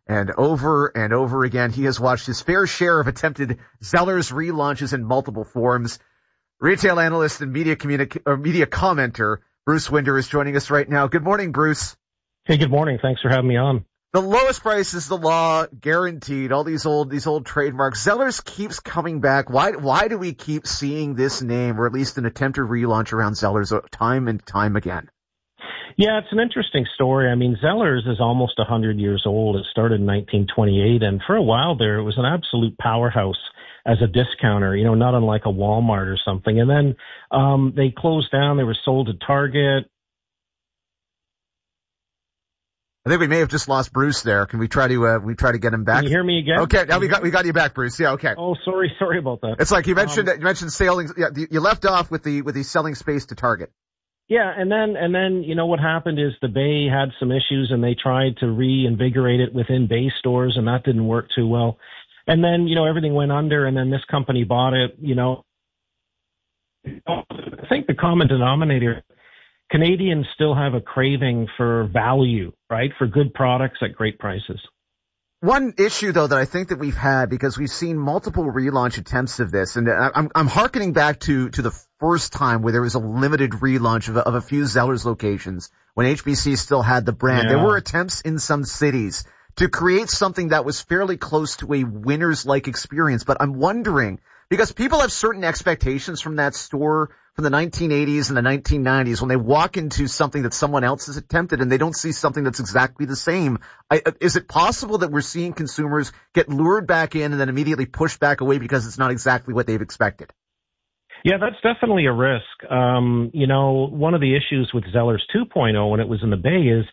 And over again, he has watched his fair share of attempted Zellers relaunches in multiple forms. Retail analyst and media commenter Bruce Winder is joining us right now. Good morning, Bruce. Hey, good morning. Thanks for having me on. The lowest price is the law, guaranteed. All these old trademarks. Zellers keeps coming back. Why do we keep seeing this name, or at least an attempted relaunch around Zellers time and time again? Yeah, it's an interesting story. I mean, Zellers is almost 100 years old. It started in 1928, and for a while there, it was an absolute powerhouse as a discounter, not unlike a Walmart or something. And then they closed down. They were sold to Target. I think we may have just lost Bruce there. Can we try to get him back? Can you hear me again? Okay, now we got you back, Bruce. Yeah, okay. Oh, sorry about that. It's like you mentioned selling. Yeah, you left off with the selling space to Target. Yeah, and then what happened is the Bay had some issues, and they tried to reinvigorate it within Bay stores, and that didn't work too well. And then everything went under, and then this company bought it. I think the common denominator, Canadians still have a craving for value, right? For good products at great prices. One issue, though, that I think that we've had, because we've seen multiple relaunch attempts of this, and I'm hearkening back to the first time where there was a limited relaunch of a few Zellers locations when HBC still had the brand. Yeah. There were attempts in some cities to create something that was fairly close to a Winners-like experience. But I'm wondering, because people have certain expectations from that store from the 1980s and the 1990s when they walk into something that someone else has attempted and they don't see something that's exactly the same. Is it possible that we're seeing consumers get lured back in and then immediately pushed back away because it's not exactly what they've expected? Yeah, that's definitely a risk. One of the issues with Zellers 2.0 when it was in the Bay is,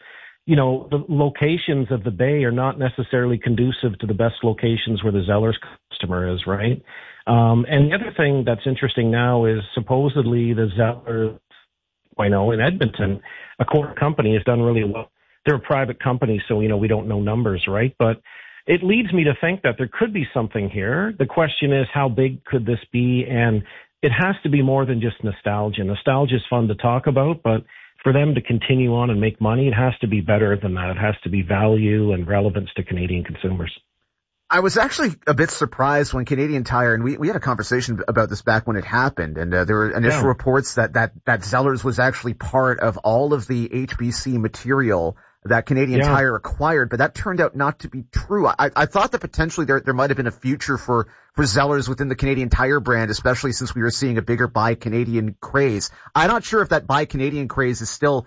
the locations of the Bay are not necessarily conducive to the best locations where the Zellers customer is, right? And the other thing that's interesting now is supposedly the Zellers 2.0 in Edmonton, a core company, has done really well. They're a private company, so, we don't know numbers, right? But it leads me to think that there could be something here. The question is, how big could this be? And it has to be more than just nostalgia. Nostalgia is fun to talk about, but for them to continue on and make money, it has to be better than that. It has to be value and relevance to Canadian consumers. I was actually a bit surprised when Canadian Tire, and we had a conversation about this back when it happened, and there were initial reports that Zellers was actually part of all of the HBC material that Canadian Tire acquired, but that turned out not to be true. I thought that potentially there might have been a future for Zellers within the Canadian Tire brand, especially since we were seeing a bigger Buy Canadian craze. I'm not sure if that Buy Canadian craze is still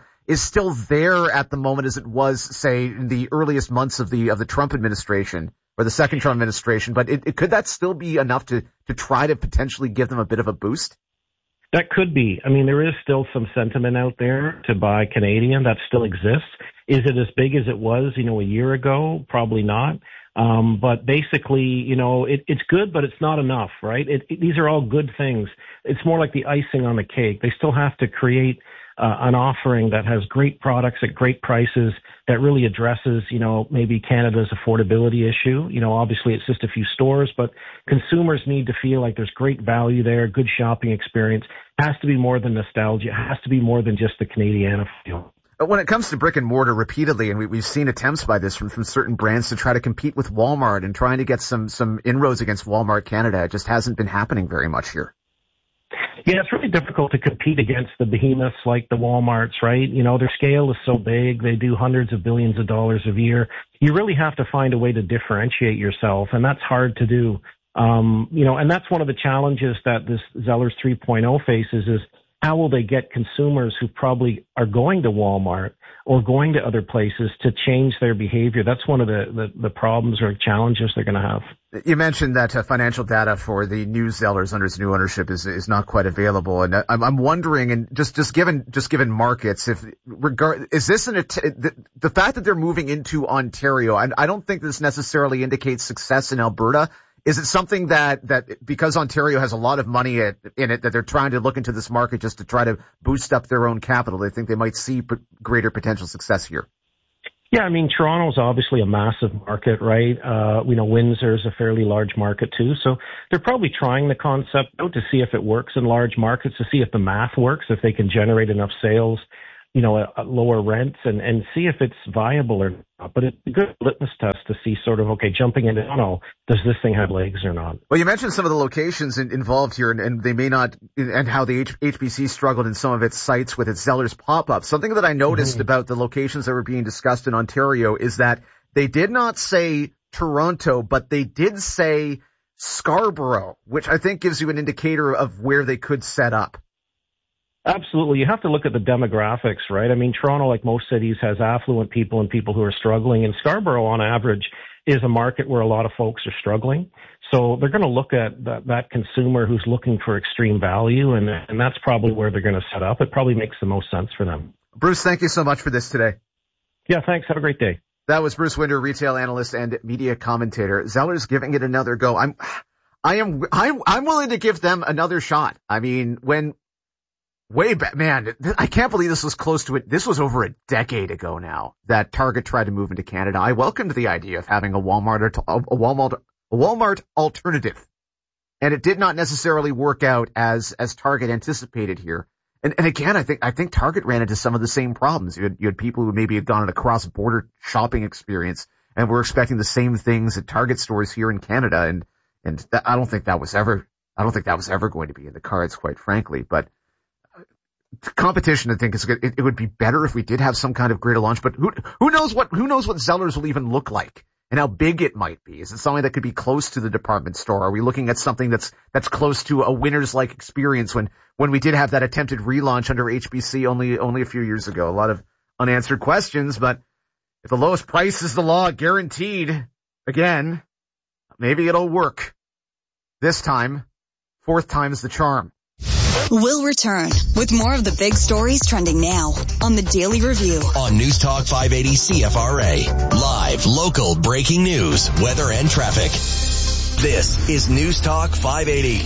there at the moment as it was, say, in the earliest months of the Trump administration or the second Trump administration, but could that still be enough to try to potentially give them a bit of a boost? That could be. I mean, there is still some sentiment out there to buy Canadian that still exists. Is it as big as it was, a year ago? Probably not. But basically, it's good, but it's not enough, right? These are all good things. It's more like the icing on the cake. They still have to create an offering that has great products at great prices that really addresses, maybe Canada's affordability issue. Obviously it's just a few stores, but consumers need to feel like there's great value there, good shopping experience. It has to be more than nostalgia. It has to be more than just the Canadiana feel. When it comes to brick and mortar repeatedly, and we've seen attempts by this from certain brands to try to compete with Walmart and trying to get some inroads against Walmart Canada, it just hasn't been happening very much here. Yeah, it's really difficult to compete against the behemoths like the Walmarts, right? Their scale is so big. They do hundreds of billions of dollars a year. You really have to find a way to differentiate yourself, and that's hard to do. And that's one of the challenges that this Zellers 3.0 faces is how will they get consumers who probably are going to Walmart or going to other places to change their behavior? That's one of the problems or challenges they're going to have. You mentioned that financial data for the new Zellers under its new ownership is not quite available, and I'm wondering, and just given markets, is this the fact that they're moving into Ontario? I don't think this necessarily indicates success in Alberta. Is it something that because Ontario has a lot of money in it, that they're trying to look into this market just to try to boost up their own capital? They think they might see greater potential success here. Yeah, I mean, Toronto's obviously a massive market, right? Windsor's a fairly large market too. So they're probably trying the concept out to see if it works in large markets, to see if the math works, if they can generate enough sales lower rents and see if it's viable or not. But it's a good litmus test to see sort of, okay, jumping into, does this thing have legs or not? Well, you mentioned some of the locations involved here, and they may not, and how the HBC struggled in some of its sites with its Zellers pop-up. Something that I noticed about the locations that were being discussed in Ontario is that they did not say Toronto, but they did say Scarborough, which I think gives you an indicator of where they could set up. Absolutely. You have to look at the demographics, right? I mean, Toronto, like most cities, has affluent people and people who are struggling. And Scarborough, on average, is a market where a lot of folks are struggling. So they're going to look at that consumer who's looking for extreme value, and that's probably where they're going to set up. It probably makes the most sense for them. Bruce, thank you so much for this today. Yeah, thanks. Have a great day. That was Bruce Winder, retail analyst and media commentator. Zellers giving it another go. I'm willing to give them another shot. I mean, way back, man, I can't believe this was close to it. This was over a decade ago now that Target tried to move into Canada. I welcomed the idea of having a Walmart alternative, and it did not necessarily work out as Target anticipated here. And again, I think Target ran into some of the same problems. You had people who maybe had gone on a cross-border shopping experience and were expecting the same things at Target stores here in Canada, and I don't think that was ever going to be in the cards, quite frankly. But competition, I think, is good. It would be better if we did have some kind of greater launch. But who knows what Zellers will even look like and how big it might be? Is it something that could be close to the department store? Are we looking at something that's close to a Winners-like experience when we did have that attempted relaunch under HBC only a few years ago? A lot of unanswered questions, but if the lowest price is the law, guaranteed, again, maybe it'll work. This time, fourth time's the charm. We'll return with more of the big stories trending now on the Daily Review. On News Talk 580 CFRA. Live, local, breaking news, weather and traffic. This is News Talk 580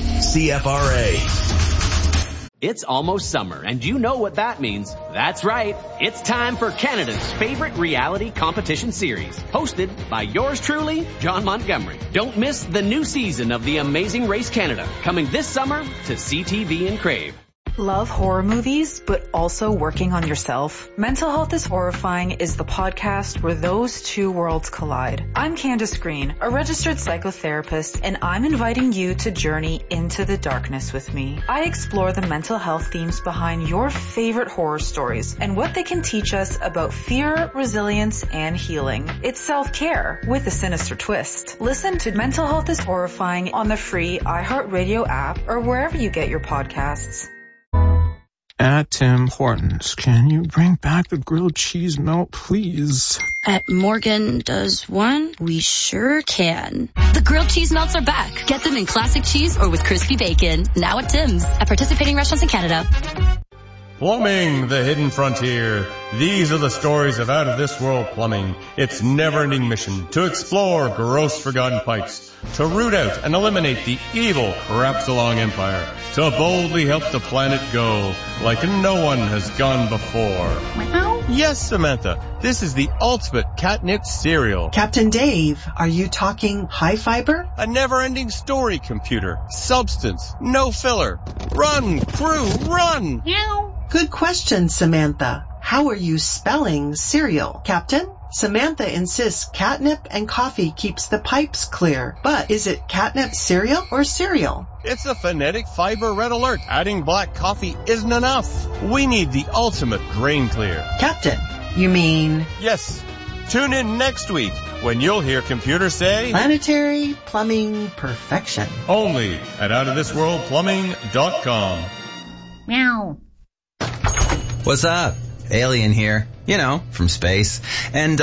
CFRA. It's almost summer, and you know what that means. That's right. It's time for Canada's favorite reality competition series, hosted by yours truly, John Montgomery. Don't miss the new season of The Amazing Race Canada, coming this summer to CTV and Crave. Love horror movies, but also working on yourself? Mental Health is Horrifying is the podcast where those two worlds collide. I'm Candace Green, a registered psychotherapist, and I'm inviting you to journey into the darkness with me. I explore the mental health themes behind your favorite horror stories and what they can teach us about fear, resilience, and healing. It's self-care with a sinister twist. Listen to Mental Health is Horrifying on the free iHeartRadio app or wherever you get your podcasts. At Tim Hortons, can you bring back the grilled cheese melt, please? At Morgan Does One, we sure can. The grilled cheese melts are back. Get them in classic cheese or with crispy bacon. Now at Tim's. At participating restaurants in Canada. Plumbing, the hidden frontier. These are the stories of out-of-this-world plumbing. Its never-ending mission to explore gross forgotten pipes, to root out and eliminate the evil Crapsalong Empire, to boldly help the planet go like no one has gone before. Meow. Yes, Samantha, this is the ultimate catnip cereal. Captain Dave, are you talking high fiber? A never-ending story, computer. Substance, no filler. Run, crew, run! Meow. Good question, Samantha. How are you spelling cereal, Captain? Samantha insists catnip and coffee keeps the pipes clear. But is it catnip cereal or cereal? It's a phonetic fiber red alert. Adding black coffee isn't enough. We need the ultimate grain clear. Captain, you mean? Yes. Tune in next week when you'll hear computers say planetary plumbing perfection. Only at outofthisworldplumbing.com. Meow. What's up? Alien here. You know, from space. And,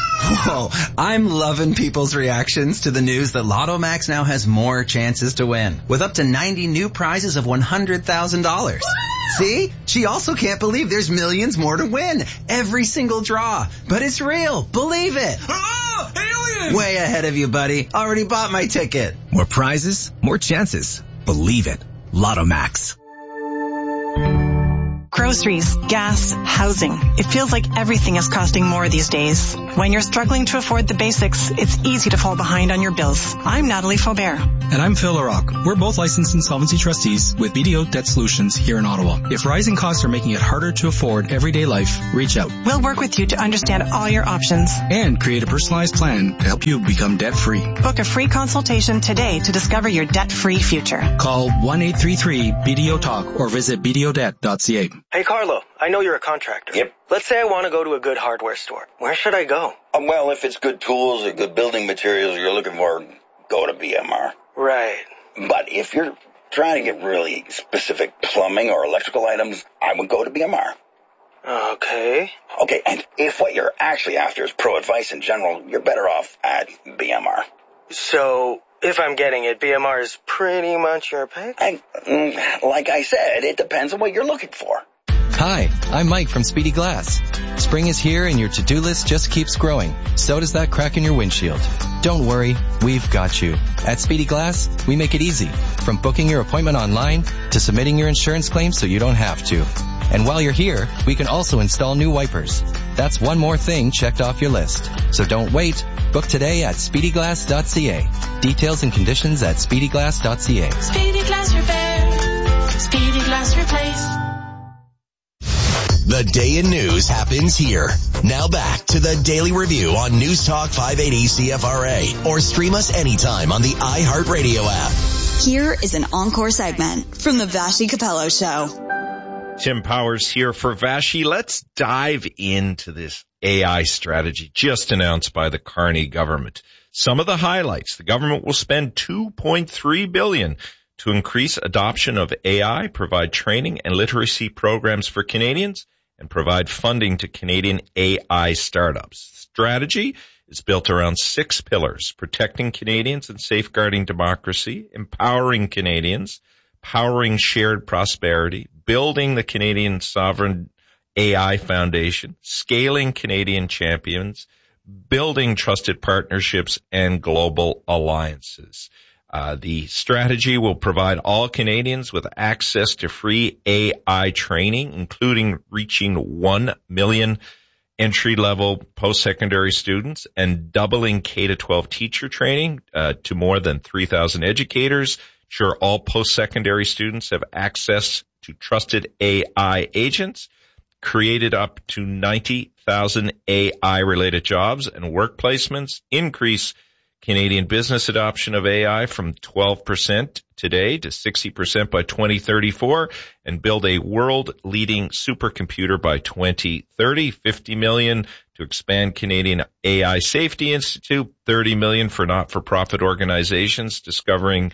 I'm loving people's reactions to the news that Lotto Max now has more chances to win, with up to 90 new prizes of $100,000. See? She also can't believe there's millions more to win. Every single draw. But it's real. Believe it. Oh, alien! Way ahead of you, buddy. Already bought my ticket. More prizes, more chances. Believe it. Lotto Max. Groceries, gas, housing. It feels like everything is costing more these days. When you're struggling to afford the basics, it's easy to fall behind on your bills. I'm Natalie Faubert. And I'm Phil LaRocque. We're both licensed insolvency trustees with BDO Debt Solutions here in Ottawa. If rising costs are making it harder to afford everyday life, reach out. We'll work with you to understand all your options and create a personalized plan to help you become debt-free. Book a free consultation today to discover your debt-free future. Call 1-833-BDO-TALK or visit bdodebt.ca. Hey, Carlo, I know you're a contractor. Yep. Let's say I want to go to a good hardware store. Where should I go? Well, if it's good tools or good building materials you're looking for, go to BMR. Right. But if you're trying to get really specific plumbing or electrical items, I would go to BMR. Okay. Okay, and if what you're actually after is pro advice in general, you're better off at BMR. So, if I'm getting it, BMR is pretty much your pick? Like I said, it depends on what you're looking for. Hi, I'm Mike from Speedy Glass. Spring is here and your to-do list just keeps growing. So does that crack in your windshield. Don't worry, we've got you. At Speedy Glass, we make it easy. From booking your appointment online to submitting your insurance claim so you don't have to. And while you're here, we can also install new wipers. That's one more thing checked off your list. So don't wait. Book today at speedyglass.ca. Details and conditions at speedyglass.ca. Speedy Glass Repair. Speedy Glass Replace. The day in news happens here. Now back to the Daily Review on News Talk 580 CFRA or stream us anytime on the iHeartRadio app. Here is an encore segment from the Vashi Capello Show. Tim Powers here for Vashi. Let's dive into this AI strategy just announced by the Carney government. Some of the highlights: the government will spend $2.3 billion to increase adoption of AI, provide training and literacy programs for Canadians, and provide funding to Canadian AI startups. The strategy is built around 6 pillars: protecting Canadians and safeguarding democracy, empowering Canadians, powering shared prosperity, building the Canadian Sovereign AI Foundation, scaling Canadian champions, building trusted partnerships, and global alliances. The strategy will provide all Canadians with access to free AI training, including reaching 1 million entry-level post-secondary students and doubling K-12 teacher training to more than 3,000 educators. Ensure all post-secondary students have access to trusted AI agents, created up to 90,000 AI-related jobs and work placements, increase Canadian business adoption of AI from 12% today to 60% by 2034, and build a world-leading supercomputer by 2030. $50 million to expand Canadian AI Safety Institute, $30 million for not-for-profit organizations delivering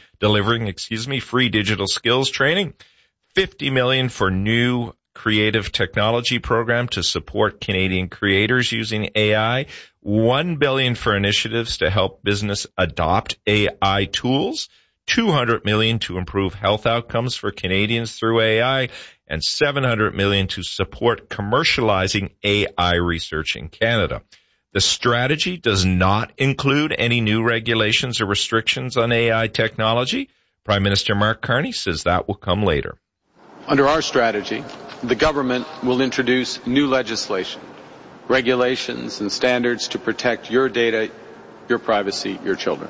free digital skills training, $50 million for new creative technology program to support Canadian creators using AI, $1 billion for initiatives to help business adopt AI tools, $200 million to improve health outcomes for Canadians through AI, and $700 million to support commercializing AI research in Canada. The strategy does not include any new regulations or restrictions on AI technology. Prime Minister Mark Carney says that will come later. Under our strategy, the government will introduce new legislation, regulations and standards to protect your data, your privacy, your children.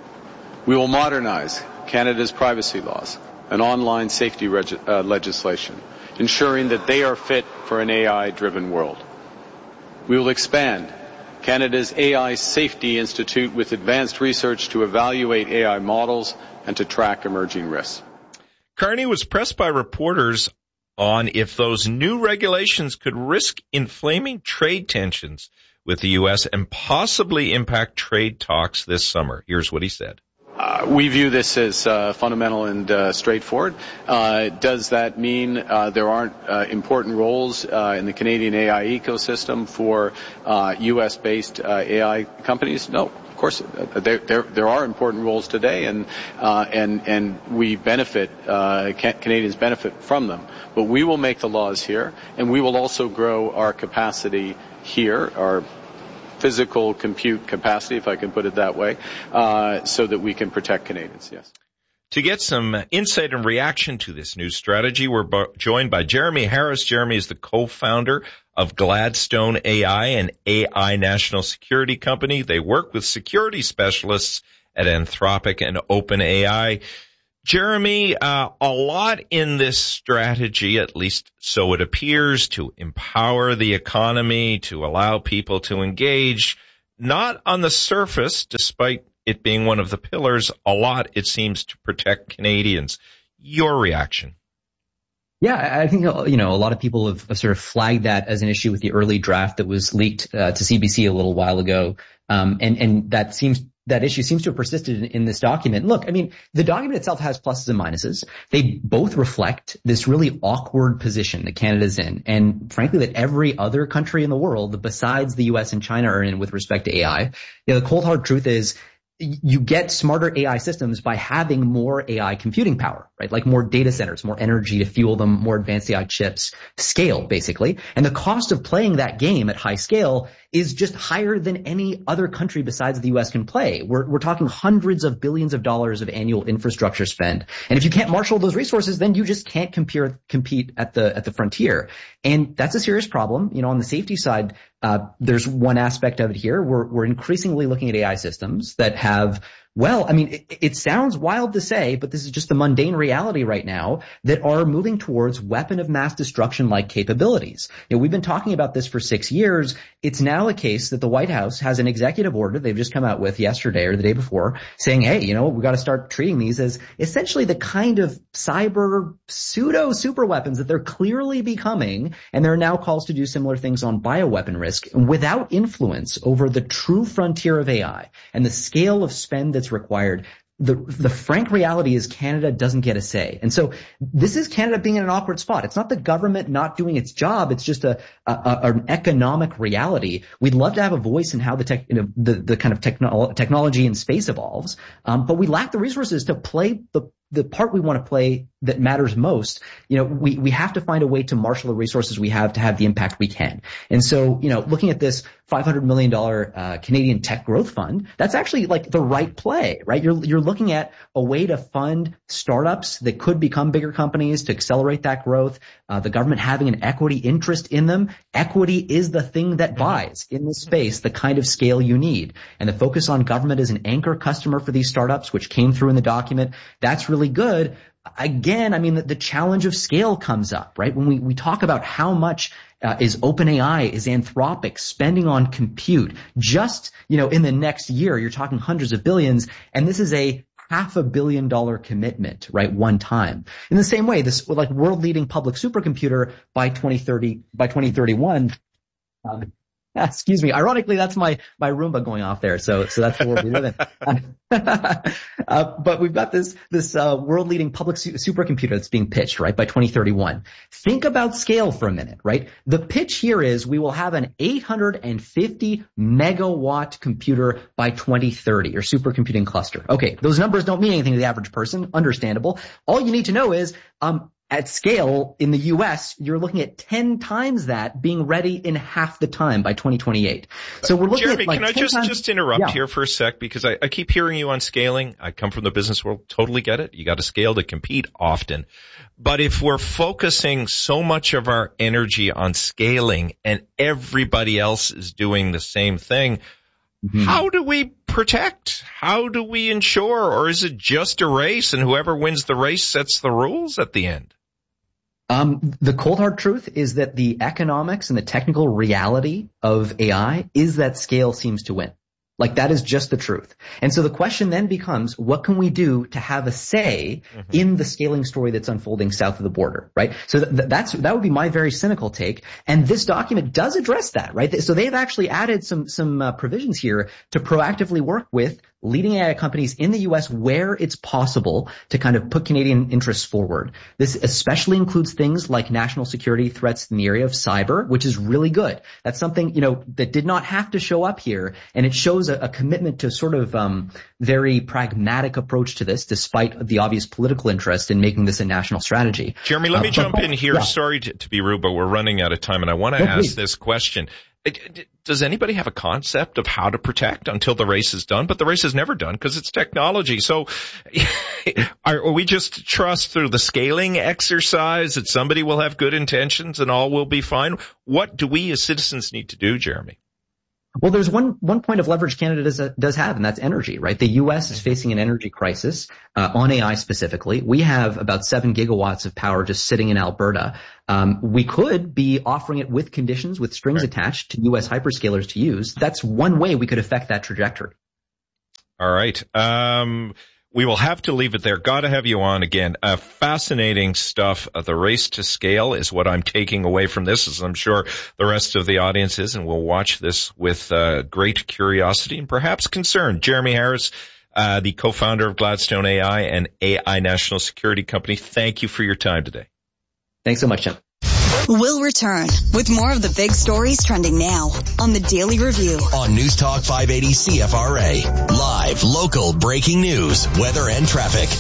We will modernize Canada's privacy laws and online safety legislation, ensuring that they are fit for an AI-driven world. We will expand Canada's AI Safety Institute with advanced research to evaluate AI models and to track emerging risks. Carney was pressed by reporters on if those new regulations could risk inflaming trade tensions with the U.S. and possibly impact trade talks this summer. Here's what he said. We view this as fundamental and straightforward. Does that mean there aren't important roles in the Canadian AI ecosystem for U.S.-based AI companies? No, of course there are important roles today, and we benefit. Canadians benefit from them. But we will make the laws here, and we will also grow our capacity here, our physical compute capacity, if I can put it that way, so that we can protect Canadians, yes. To get some insight and reaction to this new strategy, we're joined by Jeremy Harris. Jeremy is the co-founder of Gladstone AI, an AI national security company. They work with security specialists at Anthropic and OpenAI. Jeremy, a lot in this strategy, at least so it appears, to empower the economy, to allow people to engage, not on the surface, despite it being one of the pillars, a lot, it seems, to protect Canadians. Your reaction? Yeah, I think, a lot of people have sort of flagged that as an issue with the early draft that was leaked to CBC a little while ago. And that issue seems to have persisted in this document. Look, I mean, the document itself has pluses and minuses. They both reflect this really awkward position that Canada's in, and frankly, that every other country in the world besides the US and China are in with respect to AI. The cold hard truth is, you get smarter AI systems by having more AI computing power, right? Like more data centers, more energy to fuel them, more advanced AI chips, scale basically. And the cost of playing that game at high scale is just higher than any other country besides the US can play. We're talking hundreds of billions of dollars of annual infrastructure spend. And if you can't marshal those resources, then you just can't compete at the frontier. And that's a serious problem. On the safety side, there's one aspect of it here. We're increasingly looking at AI systems that have, it sounds wild to say, but this is just the mundane reality right now, that are moving towards weapon of mass destruction like capabilities. We've been talking about this for 6 years. It's now a case that the White House has an executive order they've just come out with yesterday or the day before saying, hey, we've got to start treating these as essentially the kind of cyber pseudo super weapons that they're clearly becoming. And there are now calls to do similar things on bioweapon risk without influence over the true frontier of AI and the scale of spend that's required. The frank reality is Canada doesn't get a say. And so this is Canada being in an awkward spot. It's not the government not doing its job. It's just an economic reality. We'd love to have a voice in how the kind of technology in space evolves. But we lack the resources to play the part we want to play that matters most. We have to find a way to marshal the resources we have to have the impact we can. And so, looking at this $500 million Canadian Tech Growth Fund, that's actually like the right play, right? You're looking at a way to fund startups that could become bigger companies to accelerate that growth. The government having an equity interest in them. Equity is the thing that buys in this space the kind of scale you need. And the focus on government as an anchor customer for these startups, which came through in the document, that's really good. Again, the challenge of scale comes up, right? When we talk about how much is OpenAI, is Anthropic spending on compute just, in the next year, you're talking hundreds of billions, and this is a $500 million commitment, right? One time. In the same way, this like world leading public supercomputer by 2031, excuse me. Ironically, that's my Roomba going off there. So that's the world we live in. But we've got this world-leading public supercomputer that's being pitched, right, by 2031. Think about scale for a minute, right? The pitch here is we will have an 850 megawatt computer by 2030, or supercomputing cluster. Okay, those numbers don't mean anything to the average person. Understandable. All you need to know is, at scale in the US, you're looking at 10 times that being ready in half the time by 2028. So we're looking Jeremy, at like can I just interrupt here for a sec? Because I keep hearing you on scaling. I come from the business world. Totally get it. You got to scale to compete often. But if we're focusing so much of our energy on scaling and everybody else is doing the same thing, how do we protect? How do we ensure? Or is it just a race and whoever wins the race sets the rules at the end? The cold hard truth is that the economics and the technical reality of AI is that scale seems to win. Like, that is just the truth. And so the question then becomes, what can we do to have a say in the scaling story that's unfolding south of the border, right? So that would be my very cynical take. And this document does address that, right? So they've actually added some provisions here to proactively work with leading AI companies in the U.S. where it's possible to kind of put Canadian interests forward. This especially includes things like national security threats in the area of cyber, which is really good. That's something, that did not have to show up here. And it shows a commitment to sort of very pragmatic approach to this, despite the obvious political interest in making this a national strategy. Jeremy, let me jump in here. Yeah. Sorry to be rude, but we're running out of time, and I want to ask this question. Does anybody have a concept of how to protect until the race is done? But the race is never done because it's technology. So are we just to trust through the scaling exercise that somebody will have good intentions and all will be fine? What do we as citizens need to do, Jeremy? Well, there's one point of leverage Canada does have, and that's energy, right? The U.S. is facing an energy crisis, on AI specifically. We have about 7 gigawatts of power just sitting in Alberta. We could be offering it with conditions, with strings attached to U.S. hyperscalers to use. That's one way we could affect that trajectory. All right. We will have to leave it there. Got to have you on again. Fascinating stuff. The race to scale is what I'm taking away from this, as I'm sure the rest of the audience is, and we'll watch this with great curiosity and perhaps concern. Jeremy Harris, the co-founder of Gladstone AI and AI National Security Company, thank you for your time today. Thanks so much, Tim. We'll return with more of the big stories trending now on the Daily Review. On News Talk 580 CFRA. Live, local, breaking news, weather, and traffic.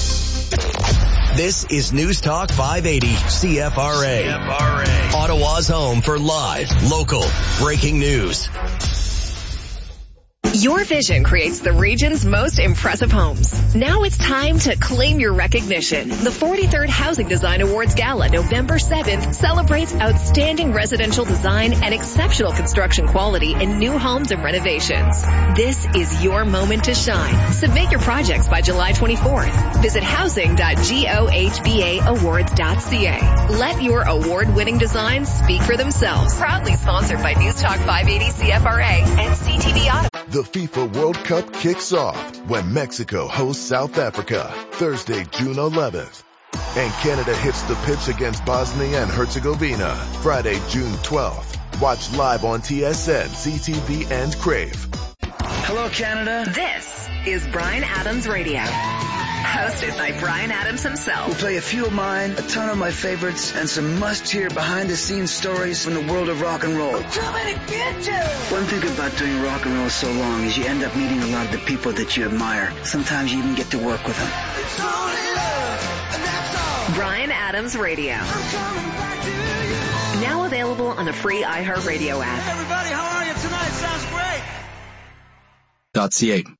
This is News Talk 580 CFRA. Ottawa's home for live, local, breaking news. Your vision creates the region's most impressive homes. Now it's time to claim your recognition. The 43rd Housing Design Awards Gala, November 7th, celebrates outstanding residential design and exceptional construction quality in new homes and renovations. This is your moment to shine. Submit your projects by July 24th. Visit housing.gohbaawards.ca. Let your award-winning designs speak for themselves. Proudly sponsored by News Talk 580 CFRA and CTV Ottawa. The FIFA World Cup kicks off when Mexico hosts South Africa Thursday, June 11th. And Canada hits the pitch against Bosnia and Herzegovina Friday, June 12th. Watch live on TSN, CTV, and Crave. Hello, Canada. This is Bryan Adams Radio. Hosted by Bryan Adams himself. We'll play a few of mine, a ton of my favorites, and some must-hear behind-the-scenes stories from the world of rock and roll. I'm coming to get you! One thing about doing rock and roll so long is you end up meeting a lot of the people that you admire. Sometimes you even get to work with them. It's only love, and that's all. Bryan Adams Radio. I'm coming back to you. Now available on the free iHeartRadio app. Hey, everybody, how are you tonight? Sounds great. .ca.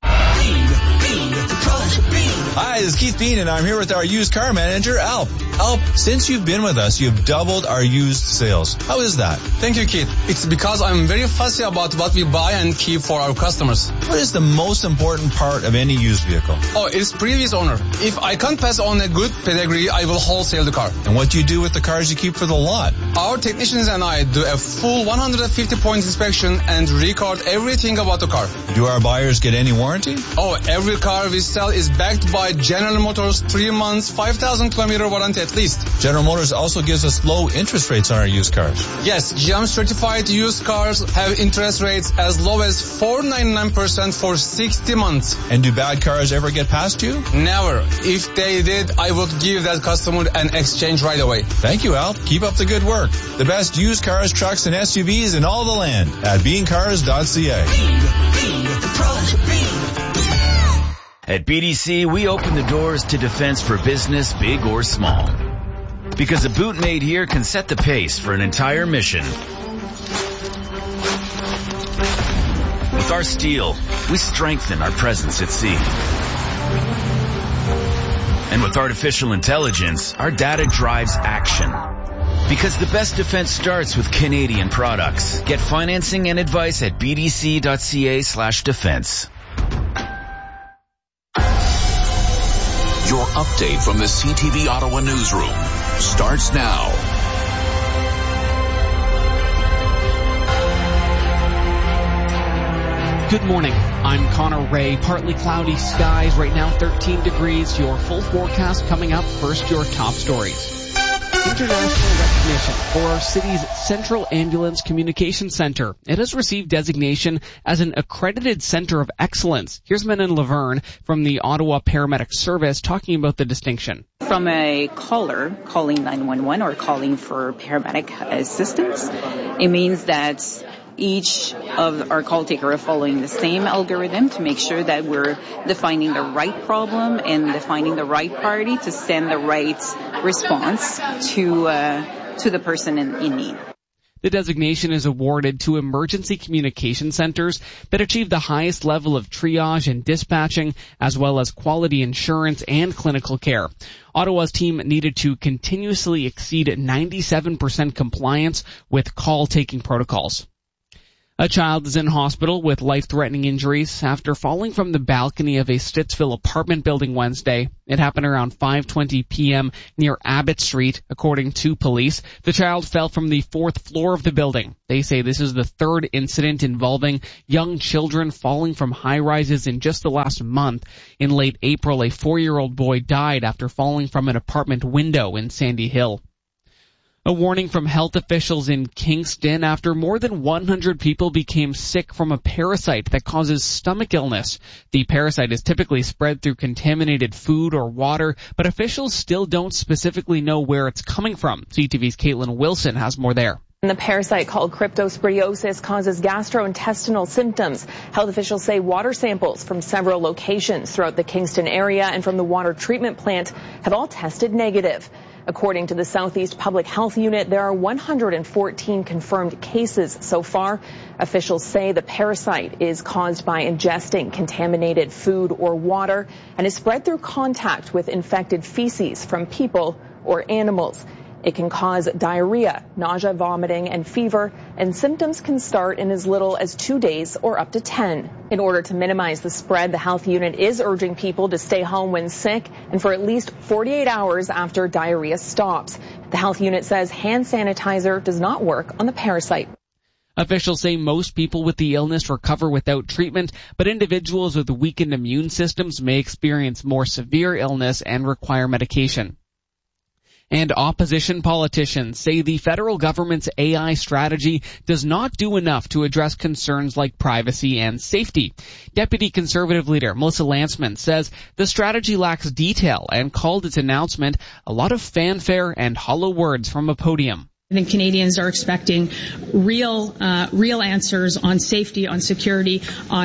Hi, this is Keith Bean, and I'm here with our used car manager, Alp. Alp, since you've been with us, you've doubled our used sales. How is that? Thank you, Keith. It's because I'm very fussy about what we buy and keep for our customers. What is the most important part of any used vehicle? Oh, it's previous owner. If I can't pass on a good pedigree, I will wholesale the car. And what do you do with the cars you keep for the lot? Our technicians and I do a full 150-point inspection and record everything about the car. Do our buyers get any warranty? Oh, every car we sell is backed by General Motors 3 months, 5,000 kilometer warranty at least. General Motors also gives us low interest rates on our used cars. Yes, GM certified used cars have interest rates as low as 4.99% for 60 months. And do bad cars ever get past you? Never. If they did, I would give that customer an exchange right away. Thank you, Al. Keep up the good work. The best used cars, trucks, and SUVs in all the land at beancars.ca. At BDC, we open the doors to defense for business, big or small. Because a boot made here can set the pace for an entire mission. With our steel, we strengthen our presence at sea. And with artificial intelligence, our data drives action. Because the best defense starts with Canadian products. Get financing and advice at bdc.ca/defense. Your update from the CTV Ottawa newsroom starts now. Good morning. I'm Connor Ray. Partly cloudy skies. Right now 13 degrees. Your full forecast coming up. First, your top stories. International recognition for our city's Central Ambulance Communication Center. It has received designation as an accredited center of excellence. Here's Menon Laverne from the Ottawa Paramedic Service talking about the distinction. From a caller calling 911 or calling for paramedic assistance, it means that each of our call taker are following the same algorithm to make sure that we're defining the right problem and defining the right party to send the right response to the person in need. The designation is awarded to emergency communication centers that achieve the highest level of triage and dispatching, as well as quality insurance and clinical care. Ottawa's team needed to continuously exceed 97% compliance with call-taking protocols. A child is in hospital with life-threatening injuries after falling from the balcony of a Stittsville apartment building Wednesday. It happened around 5:20 p.m. near Abbott Street, according to police. The child fell from the 4th floor of the building. They say this is the third incident involving young children falling from high-rises in just the last month. In late April, a 4-year-old boy died after falling from an apartment window in Sandy Hill. A warning from health officials in Kingston after more than 100 people became sick from a parasite that causes stomach illness. The parasite is typically spread through contaminated food or water, but officials still don't specifically know where it's coming from. CTV's Caitlin Wilson has more there. The parasite called cryptosporidiosis causes gastrointestinal symptoms. Health officials say water samples from several locations throughout the Kingston area and from the water treatment plant have all tested negative. According to the Southeast Public Health Unit, there are 114 confirmed cases so far. Officials say the parasite is caused by ingesting contaminated food or water and is spread through contact with infected feces from people or animals. It can cause diarrhea, nausea, vomiting, and fever, and symptoms can start in as little as 2 days or up to 10. In order to minimize the spread, the health unit is urging people to stay home when sick and for at least 48 hours after diarrhea stops. The health unit says hand sanitizer does not work on the parasite. Officials say most people with the illness recover without treatment, but individuals with weakened immune systems may experience more severe illness and require medication. And opposition politicians say the federal government's AI strategy does not do enough to address concerns like privacy and safety. Deputy Conservative leader Melissa Lantsman says the strategy lacks detail and called its announcement a lot of fanfare and hollow words from a podium. I think Canadians are expecting real answers on safety, on security,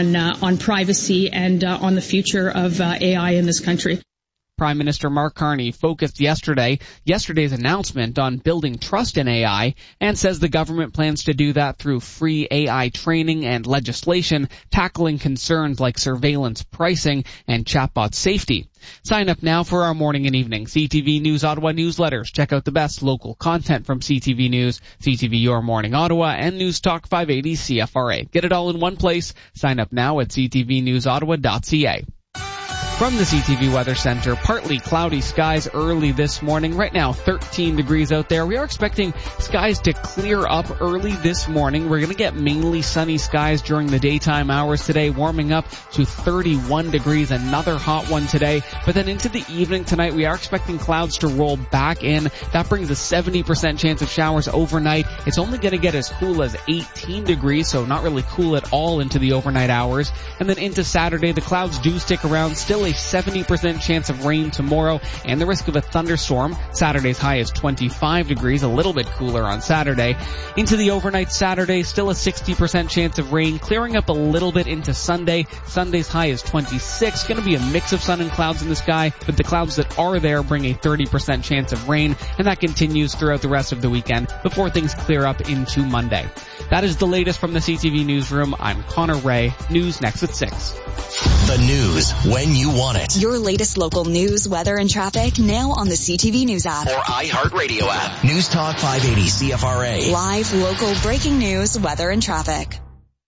on privacy, and on the future of AI in this country. Prime Minister Mark Carney focused yesterday's announcement on building trust in AI and says the government plans to do that through free AI training and legislation, tackling concerns like surveillance pricing and chatbot safety. Sign up now for our morning and evening CTV News Ottawa newsletters. Check out the best local content from CTV News, CTV Your Morning Ottawa, and News Talk 580 CFRA. Get it all in one place. Sign up now at ctvnewsottawa.ca. From the CTV Weather Center, partly cloudy skies early this morning. Right now, 13 degrees out there. We are expecting skies to clear up early this morning. We're going to get mainly sunny skies during the daytime hours today, warming up to 31 degrees, another hot one today. But then into the evening tonight, we are expecting clouds to roll back in. That brings a 70% chance of showers overnight. It's only going to get as cool as 18 degrees, so not really cool at all into the overnight hours. And then into Saturday, the clouds do stick around. Still a 70% chance of rain tomorrow and the risk of a thunderstorm. Saturday's high is 25 degrees, a little bit cooler on Saturday. Into the overnight Saturday, still a 60% chance of rain, clearing up a little bit into Sunday. Sunday's high is 26. Going to be a mix of sun and clouds in the sky, but the clouds that are there bring a 30% chance of rain, and that continues throughout the rest of the weekend before things clear up into Monday. That is the latest from the CTV Newsroom. I'm Connor Ray. News next at 6. The news when you want it. Your latest local news, weather, and traffic now on the CTV News app. Or iHeartRadio app. News Talk 580 CFRA. Live, local, breaking news, weather, and traffic.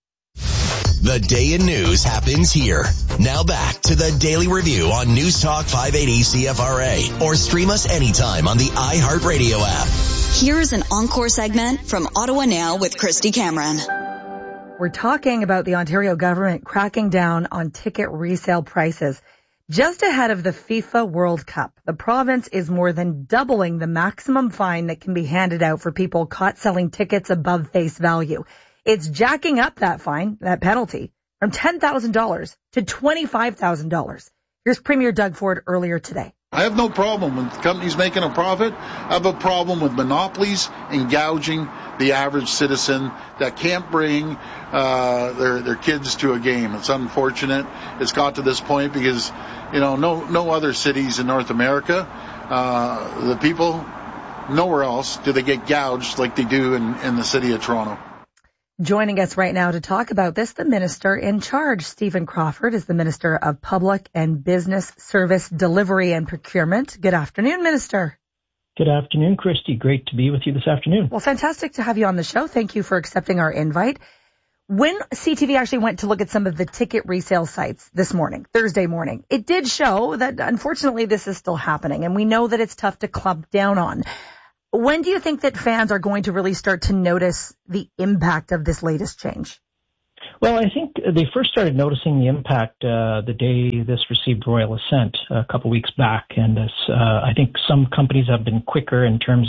The day in news happens here. Now back to the Daily Review on News Talk 580 CFRA. Or stream us anytime on the iHeartRadio app. Here's an encore segment from Ottawa Now with Christy Cameron. We're talking about the Ontario government cracking down on ticket resale prices. Just ahead of the FIFA World Cup, the province is more than doubling the maximum fine that can be handed out for people caught selling tickets above face value. It's jacking up that fine, that penalty, from $10,000 to $25,000. Here's Premier Doug Ford earlier today. I have no problem with companies making a profit. I have a problem with monopolies and gouging the average citizen that can't bring their kids to a game. It's unfortunate it's got to this point because, no other cities in North America, the people nowhere else do they get gouged like they do in the city of Toronto. Joining us right now to talk about this, the minister in charge, Stephen Crawford, is the Minister of Public and Business Service Delivery and Procurement. Good afternoon, Minister. Good afternoon, Christy. Great to be with you this afternoon. Well, fantastic to have you on the show. Thank you for accepting our invite. When CTV actually went to look at some of the ticket resale sites this morning, Thursday morning, it did show that unfortunately this is still happening, and we know that it's tough to clamp down on. When do you think that fans are going to really start to notice the impact of this latest change? Well, I think they first started noticing the impact the day this received royal assent a couple weeks back, and I think some companies have been quicker in terms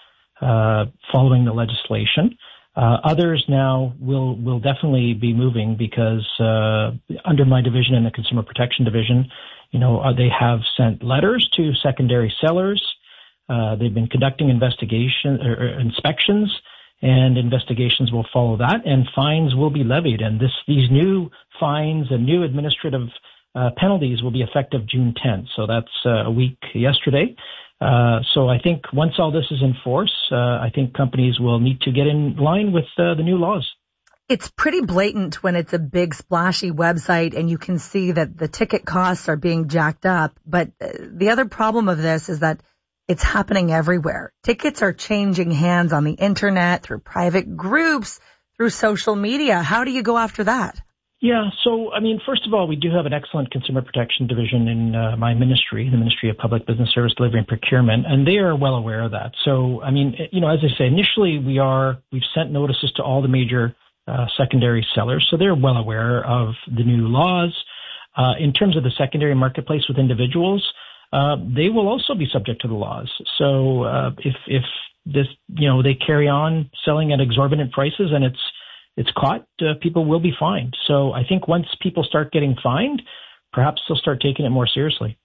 of following the legislation. Others now will definitely be moving because under my division in the Consumer Protection Division, they have sent letters to secondary sellers. They've been conducting inspections, and investigations will follow that, and fines will be levied. And these new fines and new administrative penalties will be effective June 10th. So that's a week yesterday. So I think once all this is in force, I think companies will need to get in line with the new laws. It's pretty blatant when it's a big splashy website and you can see that the ticket costs are being jacked up. But the other problem of this is that it's happening everywhere. Tickets are changing hands on the internet, through private groups, through social media. How do you go after that? Yeah, so, first of all, we do have an excellent consumer protection division in my ministry, the Ministry of Public Business Service Delivery and Procurement, and they are well aware of that. So, as I say, initially we've sent notices to all the major secondary sellers, so they're well aware of the new laws. In terms of the secondary marketplace with individuals, they will also be subject to the laws. So, if this, they carry on selling at exorbitant prices and it's caught, people will be fined. So I think once people start getting fined, perhaps they'll start taking it more seriously.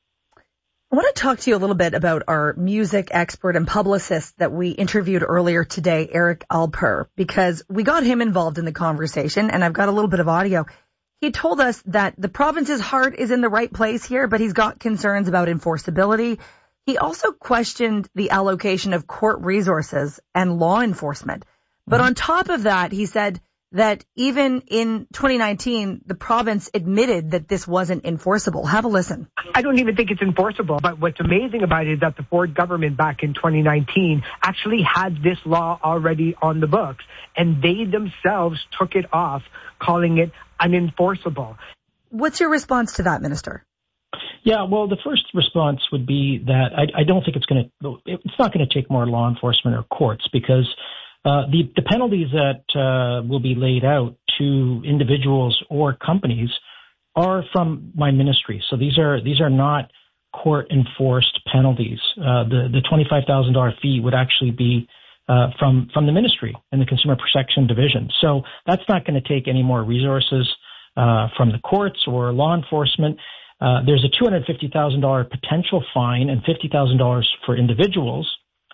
I want to talk to you a little bit about our music expert and publicist that we interviewed earlier today, Eric Alper, because we got him involved in the conversation, and I've got a little bit of audio. He told us that the province's heart is in the right place here, but he's got concerns about enforceability. He also questioned the allocation of court resources and law enforcement. But on top of that, he said that even in 2019, the province admitted that this wasn't enforceable. Have a listen. I don't even think it's enforceable, but what's amazing about it is that the Ford government back in 2019 actually had this law already on the books, and they themselves took it off, calling it unenforceable. What's your response to that, Minister? Yeah, well, the first response would be that I don't think it's not going to take more law enforcement or courts, because the penalties that will be laid out to individuals or companies are from my ministry. So these are not court enforced penalties. The $25,000 fee would actually be from the ministry and the Consumer Protection Division. So that's not going to take any more resources from the courts or law enforcement. There's a $250,000 potential fine and $50,000 for individuals.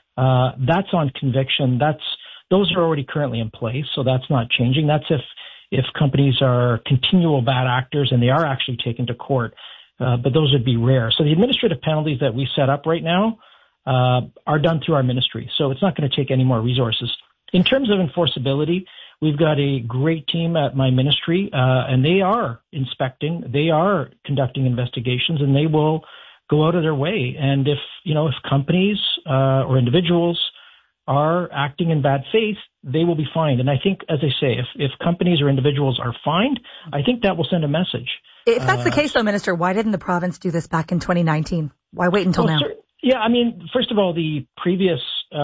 That's on conviction. Those are already currently in place, so that's not changing. That's if companies are continual bad actors and they are actually taken to court, but those would be rare. So the administrative penalties that we set up right now are done through our ministry, so it's not going to take any more resources. In terms of enforceability, we've got a great team at my ministry, and they are inspecting, they are conducting investigations, and they will go out of their way. And if companies or individuals are acting in bad faith, they will be fined. And I think, as I say, if companies or individuals are fined, I think that will send a message. If that's the case, though, Minister, why didn't the province do this back in 2019? Why wait until now? Yeah, first of all, the previous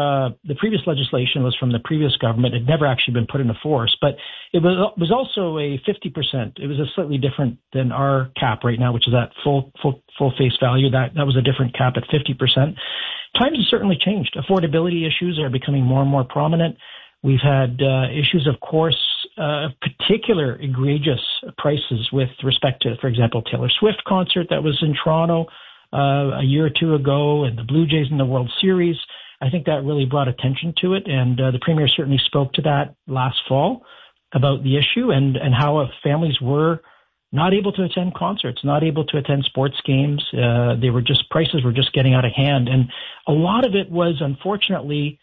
legislation was from the previous government. It had never actually been put into force, but it was also a 50%. It was a slightly different than our cap right now, which is at full face value. That was a different cap at 50%. Times have certainly changed. Affordability issues are becoming more and more prominent. We've had issues, of course, particular egregious prices with respect to, for example, Taylor Swift concert that was in Toronto a year or two ago, and the Blue Jays in the World Series. I think that really brought attention to it, and the Premier certainly spoke to that last fall about the issue and how families were not able to attend concerts, not able to attend sports games. Prices were just getting out of hand. And a lot of it was, unfortunately,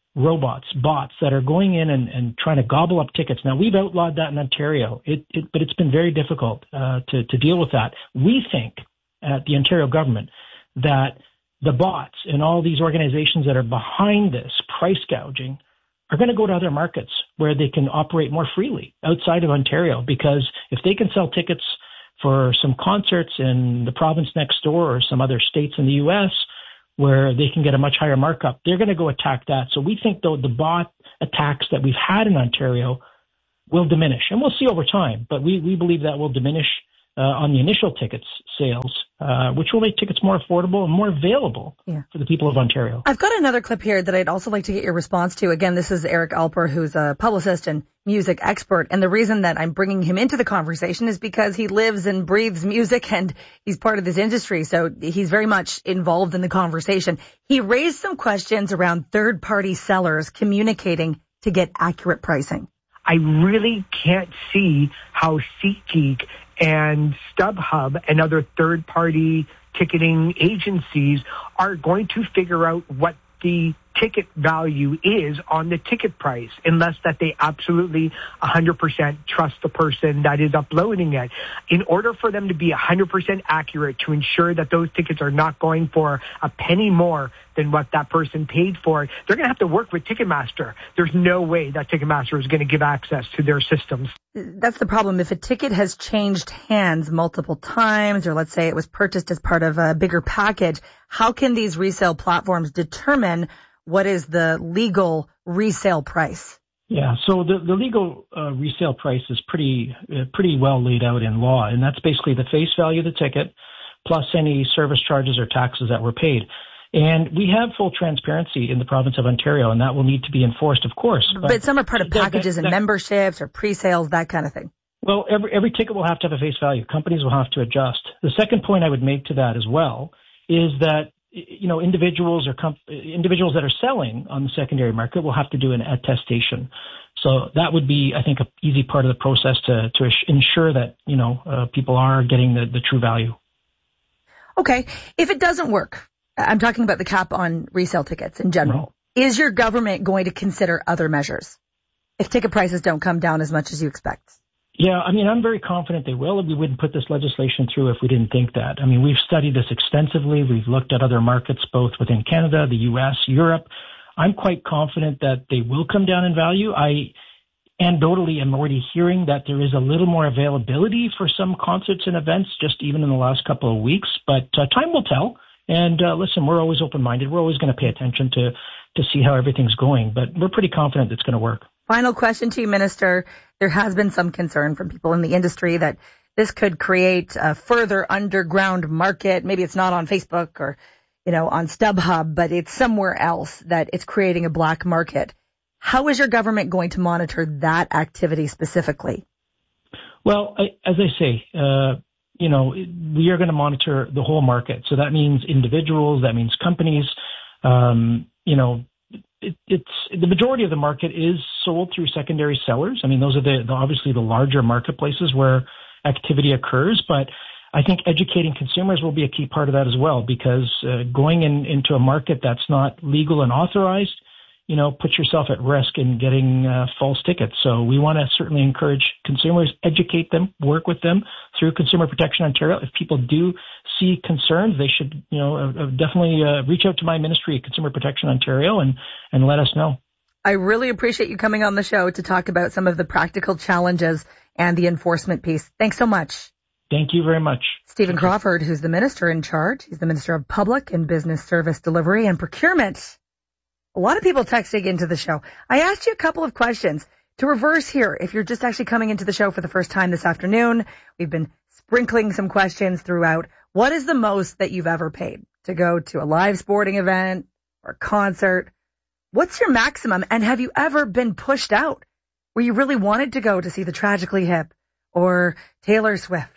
bots that are going in and trying to gobble up tickets. Now, we've outlawed that in Ontario, but it's been very difficult to deal with that. We think at the Ontario government that the bots and all these organizations that are behind this price gouging are going to go to other markets where they can operate more freely outside of Ontario, because if they can sell tickets for some concerts in the province next door or some other states in the U.S. where they can get a much higher markup, they're going to go attack that. So we think, though, the bot attacks that we've had in Ontario will diminish, and we'll see over time, but we believe that will diminish on the initial tickets sales, which will make tickets more affordable and more available for the people of Ontario. I've got another clip here that I'd also like to get your response to. Again, this is Eric Alper, who's a publicist and music expert. And the reason that I'm bringing him into the conversation is because he lives and breathes music and he's part of this industry. So he's very much involved in the conversation. He raised some questions around third-party sellers communicating to get accurate pricing. I really can't see how SeatGeek and StubHub and other third-party ticketing agencies are going to figure out what the ticket value is on the ticket price, unless that they absolutely 100% trust the person that is uploading it. In order for them to be 100% accurate, to ensure that those tickets are not going for a penny more than what that person paid for it, they're going to have to work with Ticketmaster. There's no way that Ticketmaster is going to give access to their systems. That's the problem. If a ticket has changed hands multiple times, or let's say it was purchased as part of a bigger package, how can these resale platforms determine what is the legal resale price? Yeah, so the legal resale price is pretty well laid out in law, and that's basically the face value of the ticket plus any service charges or taxes that were paid. And we have full transparency in the province of Ontario, and that will need to be enforced, of course. But some are part of packages and memberships or pre-sales, that kind of thing. Well, every ticket will have to have a face value. Companies will have to adjust. The second point I would make to that as well is that, you know, individuals that are selling on the secondary market will have to do an attestation. So that would be, I think, an easy part of the process to ensure that, you know, people are getting the true value. Okay. If it doesn't work, I'm talking about the cap on resale tickets in general. Is your government going to consider other measures if ticket prices don't come down as much as you expect? Yeah, I mean, I'm very confident they will. We wouldn't put this legislation through if we didn't think that. I mean, we've studied this extensively. We've looked at other markets, both within Canada, the U.S., Europe. I'm quite confident that they will come down in value. I anecdotally am already hearing that there is a little more availability for some concerts and events, just even in the last couple of weeks. But time will tell. And listen, we're always open-minded. We're always going to pay attention to see how everything's going. But we're pretty confident it's going to work. Final question to you, Minister. There has been some concern from people in the industry that this could create a further underground market. Maybe it's not on Facebook or, you know, on StubHub, but it's somewhere else that it's creating a black market. How is your government going to monitor that activity specifically? Well, as I say, you know, we are going to monitor the whole market. So that means individuals, that means companies. You know, it's the majority of the market is sold through secondary sellers. I mean, those are obviously the larger marketplaces where activity occurs. But I think educating consumers will be a key part of that as well, because going into a market that's not legal and authorized, you know, puts yourself at risk in getting false tickets. So we want to certainly encourage consumers, educate them, work with them through Consumer Protection Ontario. If people do see concerns, they should, you know, definitely reach out to my ministry, Consumer Protection Ontario, and let us know. I really appreciate you coming on the show to talk about some of the practical challenges and the enforcement piece. Thanks so much. Thank you very much. Stephen Crawford, who's the minister in charge. He's the Minister of Public and Business Service Delivery and Procurement. A lot of people texting into the show. I asked you a couple of questions. To reverse here, if you're just actually coming into the show for the first time this afternoon, we've been sprinkling some questions throughout. What is the most that you've ever paid to go to a live sporting event or a concert? What's your maximum? And have you ever been pushed out where you really wanted to go to see the Tragically Hip or Taylor Swift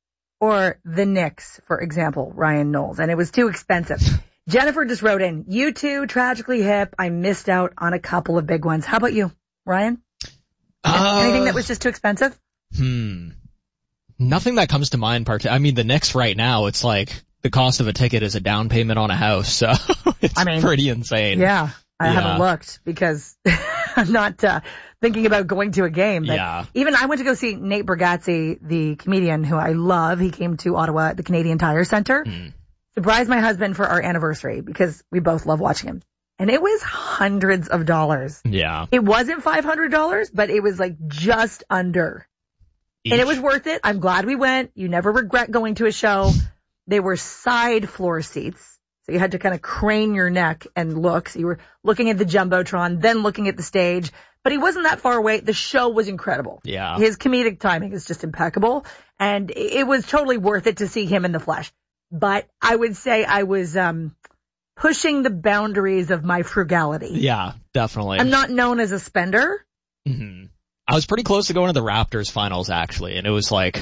or the Knicks, for example, Ryan Knowles, and it was too expensive? Jennifer just wrote in, U2, Tragically Hip. I missed out on a couple of big ones. How about you, Ryan? Anything that was just too expensive? Nothing that comes to mind. I mean, the Knicks right now, it's like the cost of a ticket is a down payment on a house, so it's pretty insane. Yeah, I haven't looked because I'm not thinking about going to a game. But even I went to go see Nate Bargatze, the comedian who I love. He came to Ottawa at the Canadian Tire Center. Surprised my husband for our anniversary because we both love watching him. And it was hundreds of dollars. Yeah. It wasn't $500, but it was like just under. And it was worth it. I'm glad we went. You never regret going to a show. They were side floor seats. So you had to kind of crane your neck and look. So you were looking at the Jumbotron, then looking at the stage. But he wasn't that far away. The show was incredible. Yeah. His comedic timing is just impeccable. And it was totally worth it to see him in the flesh. But I would say I was pushing the boundaries of my frugality. Yeah, definitely. I'm not known as a spender. Mm-hmm. I was pretty close to going to the Raptors finals actually, and it was like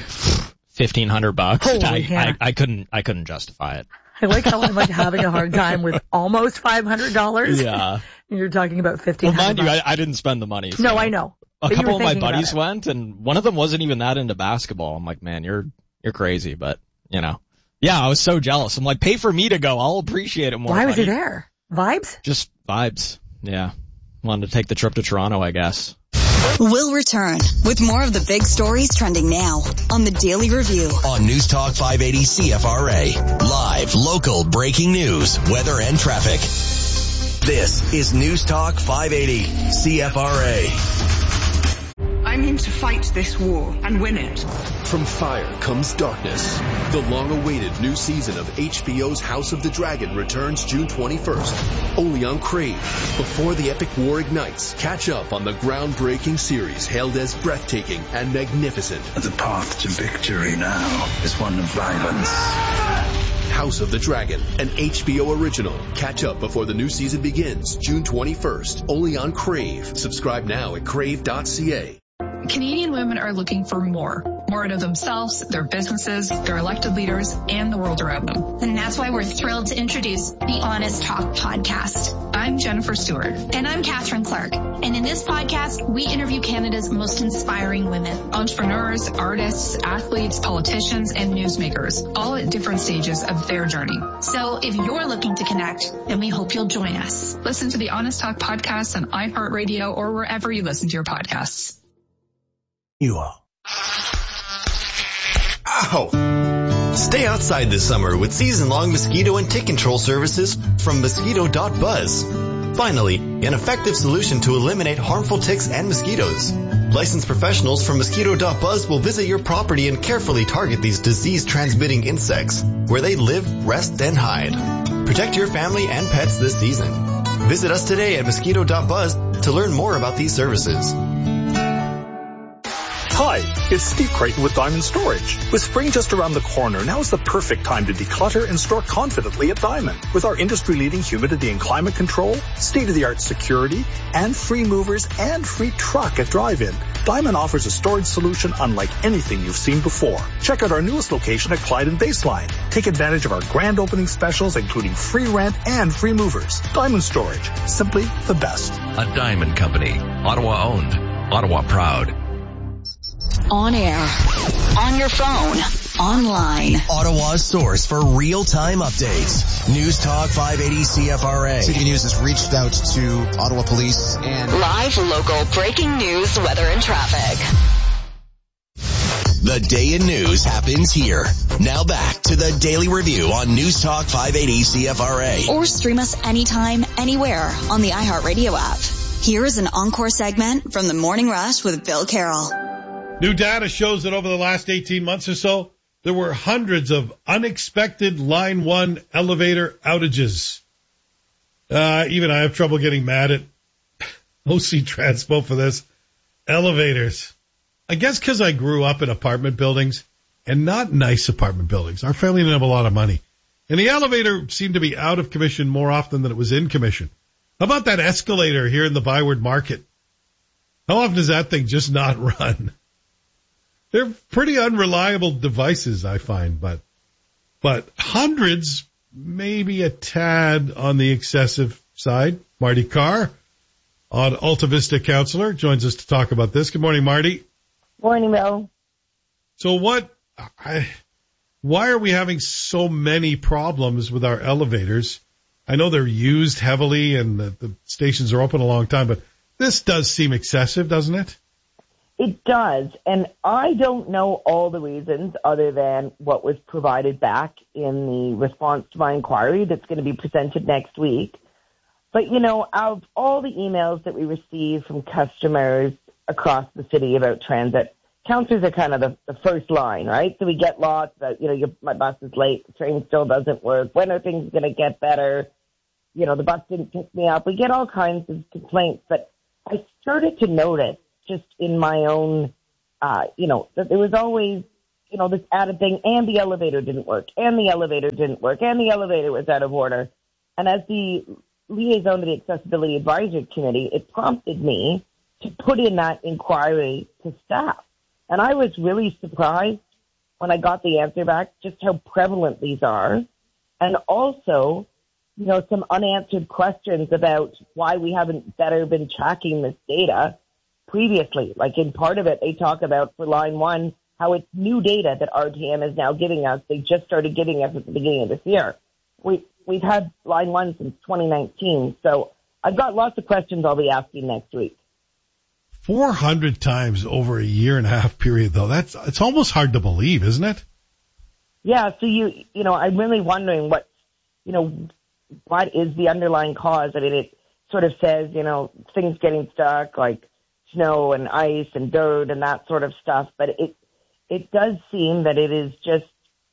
$1,500. I couldn't justify it. I like how I'm like having a hard time with almost $500. Yeah. And you're talking about $1,500. Well, mind you, I didn't spend the money. So no, I know. A couple of my buddies went, and one of them wasn't even that into basketball. I'm like, man, you're crazy, but you know. Yeah, I was so jealous. I'm like, pay for me to go. I'll appreciate it more. Why was he there? Vibes? Just vibes. Yeah. Wanted to take the trip to Toronto, I guess. We'll return with more of the big stories trending now on the Daily Review. On News Talk 580 CFRA. Live, local, breaking news, weather, and traffic. This is News Talk 580 CFRA. I'm in to fight this war and win it. From fire comes darkness. The long-awaited new season of HBO's House of the Dragon returns June 21st, only on Crave. Before the epic war ignites, catch up on the groundbreaking series hailed as breathtaking and magnificent. The path to victory now is one of violence. House of the Dragon, an HBO original. Catch up before the new season begins, June 21st, only on Crave. Subscribe now at crave.ca. Canadian women are looking for more out of themselves, their businesses, their elected leaders, and the world around them. And that's why we're thrilled to introduce the Honest Talk podcast. I'm Jennifer Stewart. And I'm Catherine Clark. And in this podcast, we interview Canada's most inspiring women. Entrepreneurs, artists, athletes, politicians, and newsmakers, all at different stages of their journey. So if you're looking to connect, then we hope you'll join us. Listen to the Honest Talk podcast on iHeartRadio or wherever you listen to your podcasts. You are. Ow! Stay outside this summer with season-long mosquito and tick control services from Mosquito.buzz. Finally, an effective solution to eliminate harmful ticks and mosquitoes. Licensed professionals from Mosquito.buzz will visit your property and carefully target these disease-transmitting insects, where they live, rest, and hide. Protect your family and pets this season. Visit us today at Mosquito.buzz to learn more about these services. Hi, it's Steve Creighton with Diamond Storage. With spring just around the corner, now is the perfect time to declutter and store confidently at Diamond. With our industry-leading humidity and climate control, state-of-the-art security, and free movers and free truck at drive-in, Diamond offers a storage solution unlike anything you've seen before. Check out our newest location at Clyde and Baseline. Take advantage of our grand opening specials, including free rent and free movers. Diamond Storage, simply the best. A Diamond Company, Ottawa owned, Ottawa proud. On air, on your phone, online. Ottawa's source for real-time updates. News Talk 580 CFRA. City News has reached out to Ottawa Police and live, local, breaking news, weather, and traffic. The day in news happens here. Now back to the Daily Review on News Talk 580 CFRA. Or stream us anytime, anywhere on the iHeartRadio app. Here is an encore segment from the Morning Rush with Bill Carroll. New data shows that over the last 18 months or so, there were hundreds of unexpected Line 1 elevator outages. Even I have trouble getting mad at OC Transpo for this. Elevators. I guess because I grew up in apartment buildings, and not nice apartment buildings. Our family didn't have a lot of money. And the elevator seemed to be out of commission more often than it was in commission. How about that escalator here in the Byward Market? How often does that thing just not run? They're pretty unreliable devices, I find, but hundreds, maybe a tad on the excessive side. Marty Carr, on Alta Vista counselor, joins us to talk about this. Good morning, Marty. Morning, Bill. So why are we having so many problems with our elevators? I know they're used heavily and the stations are open a long time, but this does seem excessive, doesn't it? It does, and I don't know all the reasons other than what was provided back in the response to my inquiry that's going to be presented next week. But, out of all the emails that we receive from customers across the city about transit, counselors are kind of the first line, right? So we get lots that, my bus is late, the train still doesn't work, when are things going to get better? The bus didn't pick me up. We get all kinds of complaints, but I started to notice just in my own, that there was always, this added thing, and the elevator didn't work, and the elevator didn't work, and the elevator was out of order. And as the liaison to the Accessibility Advisory Committee, it prompted me to put in that inquiry to staff. And I was really surprised when I got the answer back just how prevalent these are. And also, some unanswered questions about why we haven't better been tracking this data previously. Like in part of it, they talk about for Line 1, how it's new data that RTM is now giving us. They just started giving us at the beginning of this year. We've had Line 1 since 2019. So I've got lots of questions I'll be asking next week. 400 times over a year and a half period, though. It's almost hard to believe, isn't it? Yeah. So I'm really wondering what is the underlying cause? I mean, it sort of says, things getting stuck, like snow and ice and dirt and that sort of stuff. But it does seem that it is just,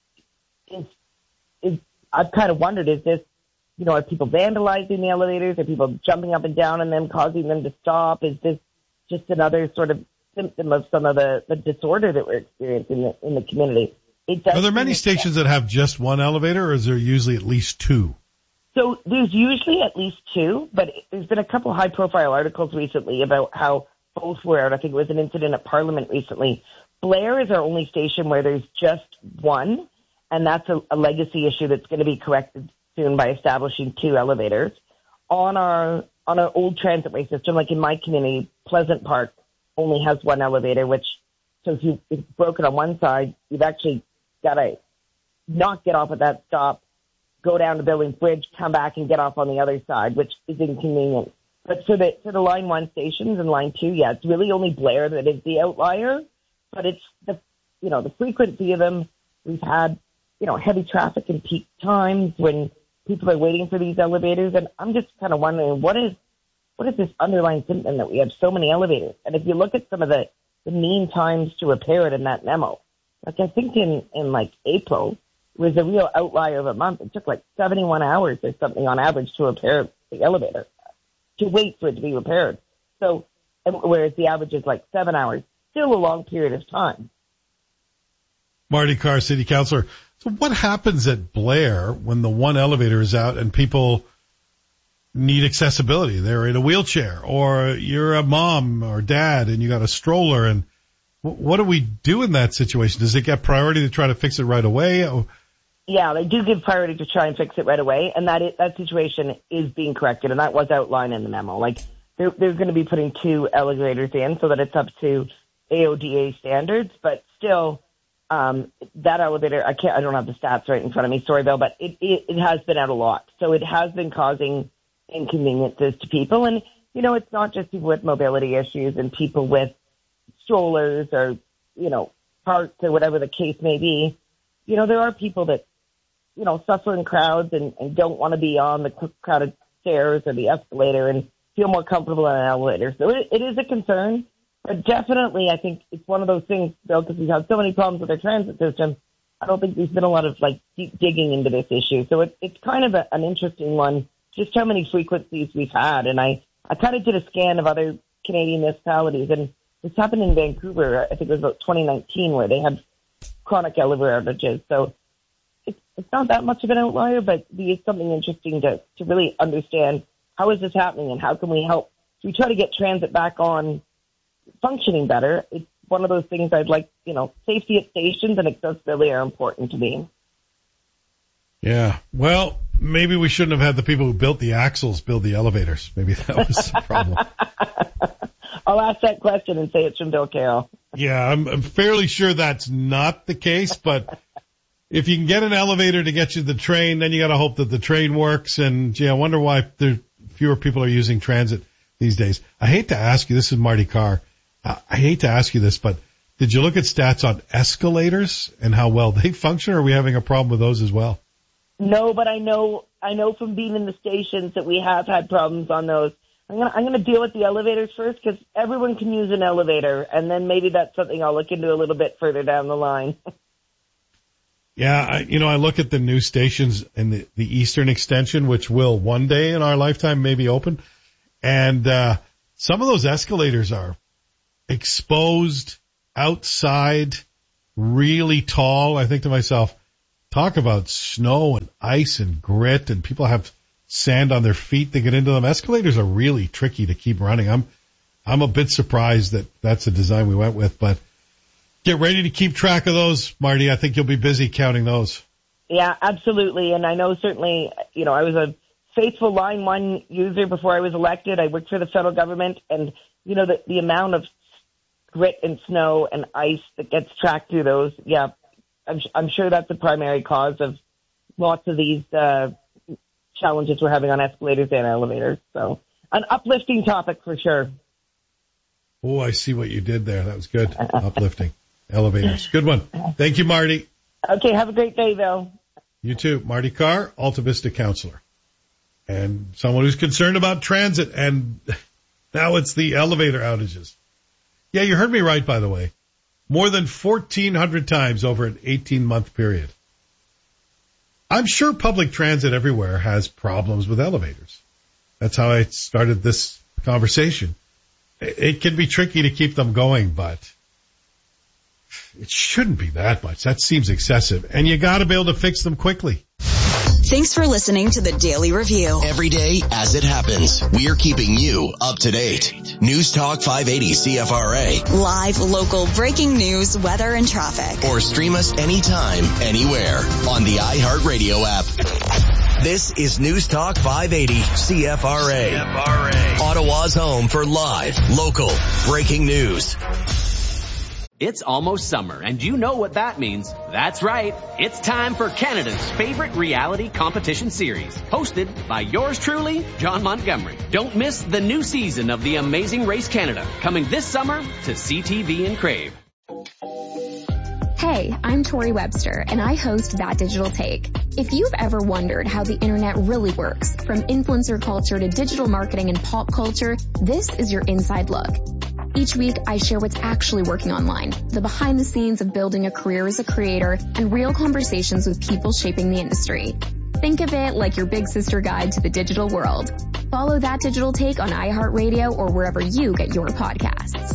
I've kind of wondered, is this, are people vandalizing the elevators? Are people jumping up and down in them, causing them to stop? Is this just another sort of symptom of some of the disorder that we're experiencing in the community? Are there many stations that have just one elevator, or is there usually at least two? So there's usually at least two, but there's been a couple high-profile articles recently about how both were out. I think it was an incident at Parliament recently. Blair is our only station where there's just one, and that's a legacy issue that's going to be corrected soon by establishing two elevators. On our old transitway system, like in my community, Pleasant Park only has one elevator, so if it's broken on one side, you've actually got to not get off at that stop, go down to Billings Bridge, come back and get off on the other side, which is inconvenient. But for the Line 1 stations and Line 2, yeah, it's really only Blair that is the outlier, but it's the frequency of them. We've had, heavy traffic in peak times when people are waiting for these elevators, and I'm just kind of wondering what is this underlying symptom that we have so many elevators? And if you look at some of the mean times to repair it in that memo, like I think in like April was a real outlier of a month. It took like 71 hours or something on average to repair the elevator, to wait for it to be repaired. So, whereas the average is like 7 hours, still a long period of time. Marty Carr, City Councilor. So what happens at Blair when the one elevator is out and people need accessibility? They're in a wheelchair, or you're a mom or dad and you got a stroller, and what do we do in that situation? Does it get priority to try to fix it right away? Yeah, they do give priority to try and fix it right away, and that situation is being corrected, and that was outlined in the memo. Like, they're going to be putting two elevators in so that it's up to AODA standards, but still, that elevator, I don't have the stats right in front of me, sorry, Bill, but it has been out a lot. So it has been causing inconveniences to people, and, it's not just people with mobility issues and people with strollers or, parts or whatever the case may be. There are people that, suffer in crowds and don't want to be on the crowded stairs or the escalator and feel more comfortable in an elevator. So it is a concern, but definitely I think it's one of those things, Bill, because we've had so many problems with our transit system. I don't think there's been a lot of deep digging into this issue. So it's kind of an interesting one, just how many frequencies we've had. And I kind of did a scan of other Canadian municipalities, and this happened in Vancouver, I think it was about 2019, where they had chronic elevator outages. So it's not that much of an outlier, but it is something interesting to really understand how is this happening and how can we help. So we try to get transit back on functioning better. It's one of those things I'd like, safety at stations and accessibility are important to me. Yeah. Well, maybe we shouldn't have had the people who built the axles build the elevators. Maybe that was the problem. I'll ask that question and say it's from Bill Carroll. Yeah, I'm fairly sure that's not the case, but if you can get an elevator to get you to the train, then you got to hope that the train works. And I wonder why fewer people are using transit these days. I hate to ask you, this is Marty Carr. I hate to ask you this, but did you look at stats on escalators and how well they function, or are we having a problem with those as well? No, but I know from being in the stations that we have had problems on those. I'm gonna deal with the elevators first because everyone can use an elevator, and then maybe that's something I'll look into a little bit further down the line. Yeah, I look at the new stations in the Eastern Extension, which will one day in our lifetime maybe open, and some of those escalators are exposed outside, really tall. I think to myself, talk about snow and ice and grit, and people have sand on their feet to get into them. Escalators are really tricky to keep running. I'm a bit surprised that that's the design we went with, but get ready to keep track of those, Marty. I think you'll be busy counting those. Yeah, absolutely. And I know certainly, I was a faithful Line 1 user before I was elected. I worked for the federal government, and, the amount of grit and snow and ice that gets tracked through those, yeah, I'm sure that's the primary cause of lots of these challenges we're having on escalators and elevators. So an uplifting topic for sure. Oh, I see what you did there. That was good. Uplifting. Elevators. Good one. Thank you, Marty. Okay, have a great day, Bill. You too. Marty Carr, Alta Vista counselor. And someone who's concerned about transit, and now it's the elevator outages. Yeah, you heard me right, by the way. More than 1,400 times over an 18-month period. I'm sure public transit everywhere has problems with elevators. That's how I started this conversation. It can be tricky to keep them going, but it shouldn't be that much. That seems excessive. And you got to be able to fix them quickly. Thanks for listening to the Daily Review. Every day as it happens, we're keeping you up to date. News Talk 580 CFRA. Live, local, breaking news, weather, and traffic. Or stream us anytime, anywhere on the iHeartRadio app. This is News Talk 580 CFRA. Ottawa's home for live, local, breaking news. It's almost summer, and you know what that means. That's right. It's time for Canada's favorite reality competition series, hosted by yours truly, John Montgomery. Don't miss the new season of The Amazing Race Canada, coming this summer to CTV and Crave. Hey, I'm Tori Webster, and I host That Digital Take. If you've ever wondered how the internet really works, from influencer culture to digital marketing and pop culture, this is your inside look. Each week, I share what's actually working online, the behind the scenes of building a career as a creator, and real conversations with people shaping the industry. Think of it like your big sister guide to the digital world. Follow That Digital Take on iHeartRadio or wherever you get your podcasts.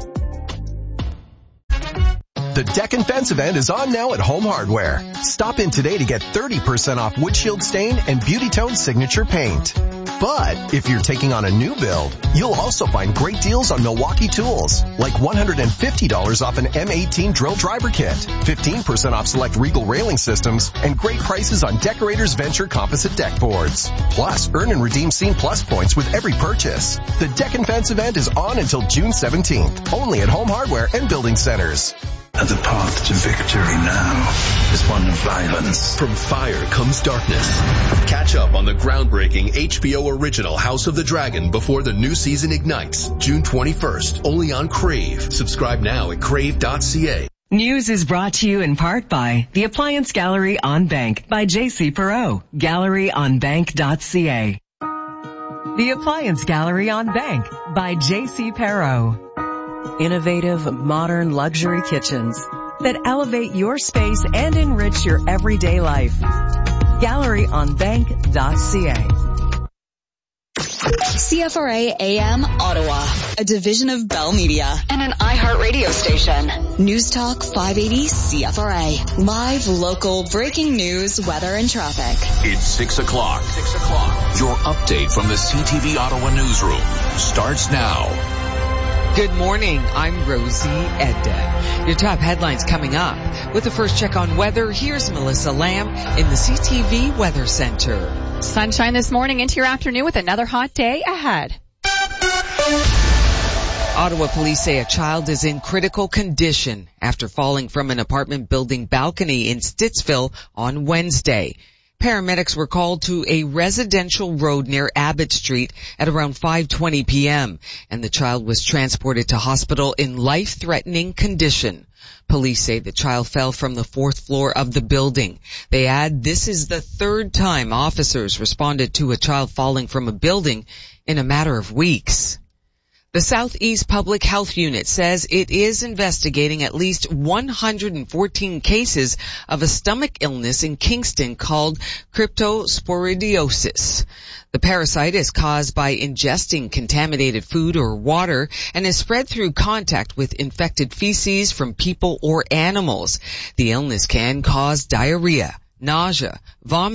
The Deck and Fence event is on now at Home Hardware. Stop in today to get 30% off Windshield Stain and Beauty Tone Signature Paint. But if you're taking on a new build, you'll also find great deals on Milwaukee tools, like $150 off an M18 drill driver kit, 15% off select Regal railing systems, and great prices on Decorators Venture composite deck boards. Plus, earn and redeem Scene Plus points with every purchase. The Deck and Fence event is on until June 17th, only at Home Hardware and Building Centers. The path to victory now is one of violence. From fire comes darkness. Catch up on the groundbreaking HBO original House of the Dragon before the new season ignites, June 21st, only on Crave. Subscribe now at crave.ca. News is brought to you in part by the Appliance Gallery on Bank by J.C. Perot, galleryonbank.ca. The Appliance Gallery on Bank by J.C. Perot. Innovative, modern luxury kitchens that elevate your space and enrich your everyday life. GalleryOnBank.ca. CFRA AM Ottawa, a division of Bell Media and an iHeartRadio station. News Talk 580 CFRA. Live, local, breaking news, weather, and traffic. It's 6 o'clock. Your update from the CTV Ottawa newsroom starts now. Good morning. I'm Rosie Edda. Your top headlines coming up. With the first check on weather, here's Melissa Lamb in the CTV Weather Center. Sunshine this morning into your afternoon with another hot day ahead. Ottawa police say a child is in critical condition after falling from an apartment building balcony in Stittsville on Wednesday. Paramedics were called to a residential road near Abbott Street at around 5:20 p.m. and the child was transported to hospital in life-threatening condition. Police say the child fell from the 4th floor of the building. They add this is the 3rd time officers responded to a child falling from a building in a matter of weeks. The Southeast Public Health Unit says it is investigating at least 114 cases of a stomach illness in Kingston called cryptosporidiosis. The parasite is caused by ingesting contaminated food or water and is spread through contact with infected feces from people or animals. The illness can cause diarrhea, nausea, vomiting,